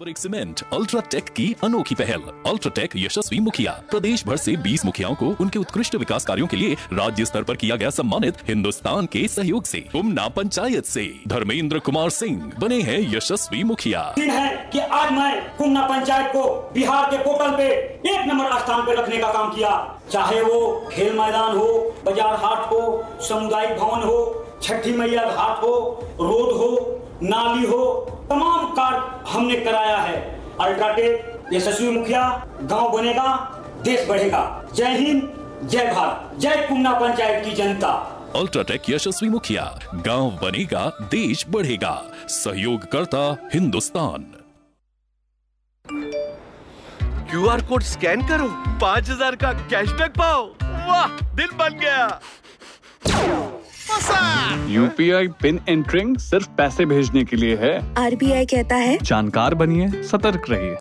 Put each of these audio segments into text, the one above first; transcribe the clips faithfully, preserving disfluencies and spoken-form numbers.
Turmeric cement UltraTech की अनोखी पहल। अल्ट्राटेक यशस्वी मुखिया प्रदेश भर से बीस मुखियाओं को उनके उत्कृष्ट विकास कार्यों के लिए राज्य स्तर पर किया गया सम्मानित। हिंदुस्तान के सहयोग से कुमना पंचायत से धर्मेंद्र कुमार सिंह बने हैं यशस्वी मुखिया। है कि आज मैं कुमना पंचायत को बिहार के पोर्टल पे एक नंबर स्थान पे रखने का काम किया। चाहे वो खेल मैदान हो, बाजार हाट हो, सामुदायिक भवन हो, छठी मैया घाट हो, रोड हो, नाली हो, तमाम कार्य हमने कराया है। अल्ट्राटेक यशस्वी मुखिया, गांव बनेगा देश बढ़ेगा। जय हिंद, जय भारत, जय कुमना पंचायत की जनता। अल्ट्राटेक यशस्वी मुखिया, गांव बनेगा देश बढ़ेगा। सहयोग करता हिंदुस्तान। क्यूआर कोड स्कैन करो, पाँच हजार का कैशबैक पाओ। वाह, दिल बन गया। यूपीआई पिन एंटरिंग सिर्फ पैसे भेजने के लिए है। आरबीआई कहता है जानकार बनिए, सतर्क रहिए।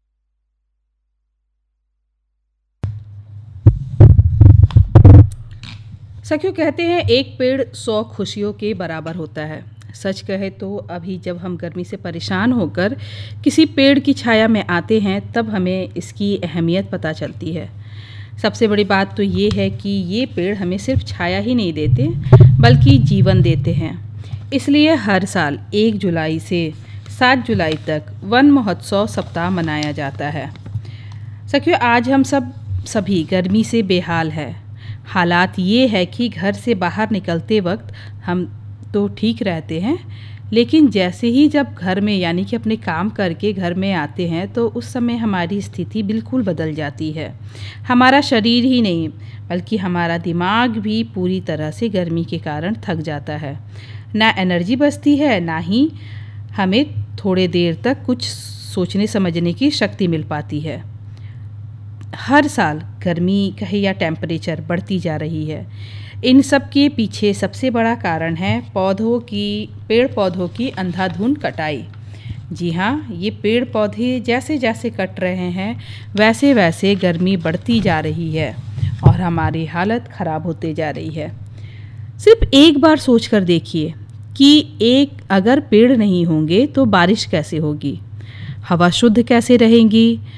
सखियों, कहते हैं एक पेड़ सौ खुशियों के बराबर होता है। सच कहे तो अभी जब हम गर्मी से परेशान होकर किसी पेड़ की छाया में आते हैं तब हमें इसकी अहमियत पता चलती है। सबसे बड़ी बात तो ये है कि ये पेड़ हमें सिर्फ छाया ही नहीं देते बल्कि जीवन देते हैं। इसलिए हर साल एक जुलाई से सात जुलाई तक वन महोत्सव सप्ताह मनाया जाता है। सखियों, आज हम सब सभी गर्मी से बेहाल है। हालात ये है कि घर से बाहर निकलते वक्त हम तो ठीक रहते हैं, लेकिन जैसे ही जब घर में यानी कि अपने काम करके घर में आते हैं तो उस समय हमारी स्थिति बिल्कुल बदल जाती है। हमारा शरीर ही नहीं बल्कि हमारा दिमाग भी पूरी तरह से गर्मी के कारण थक जाता है। ना एनर्जी बचती है, ना ही हमें थोड़े देर तक कुछ सोचने समझने की शक्ति मिल पाती है। हर साल गर्मी कहे या टेम्परेचर बढ़ती जा रही है। इन सब के पीछे सबसे बड़ा कारण है पौधों की पेड़ पौधों की अंधाधुंध कटाई। जी हाँ, ये पेड़ पौधे जैसे जैसे कट रहे हैं वैसे वैसे गर्मी बढ़ती जा रही है और हमारी हालत ख़राब होते जा रही है। सिर्फ एक बार सोच कर देखिए कि एक अगर पेड़ नहीं होंगे तो बारिश कैसे होगी, हवा शुद्ध कैसे रहेंगी,